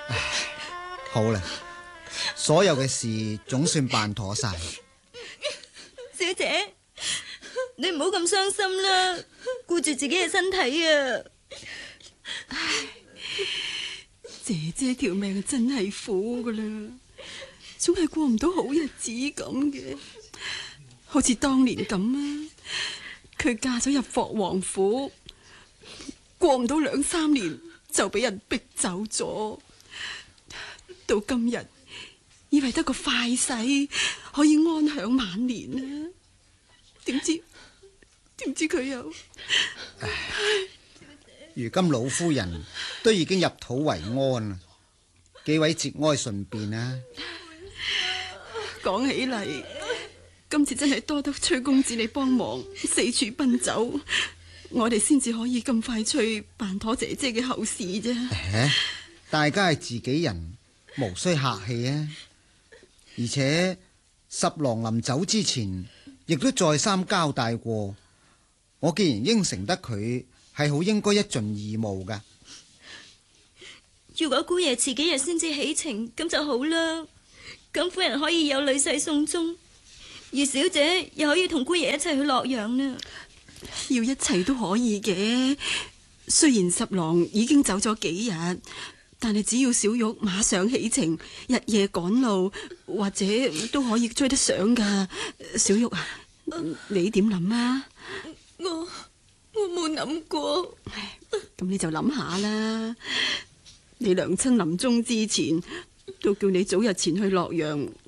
好啦，所有嘅事總算辦妥晒。 小姐，你唔好咁傷心啦，顧住自己嘅身體啊！ 姐姐條命真係苦噶啦，總係過唔到好日子咁嘅，好似當年咁啊！佢嫁咗入霍王府，過唔到2-3年就俾人逼走咗，到今日以為得個快逝可以安享晚年啊！點知佢又…… 如今老夫人都已經入土為安啦，幾位節哀順變啊！ 講起嚟，今次真係多得崔公子你幫忙四處奔走，我哋先至可以咁快脆辦妥姐姐嘅後事啫。 大家係自己人，無需客氣啊！而且十郎臨走之前，亦都再三交代過，我既然應承得佢，係好應該一盡義務噶。 如果姑爺遲幾日先至起程，咁就好啦。咁夫人可以有女婿送終，而小姐又可以同姑爺一齊去洛陽啦。 要一齊都可以嘅，雖然十郎已經走咗幾日，但係只要小玉馬上起程，日夜趕路，或者都可以追得上噶。小玉啊，你點諗啊？ 我冇諗過。 咁你就諗下啦。你娘親臨終之前都叫你早日前去洛陽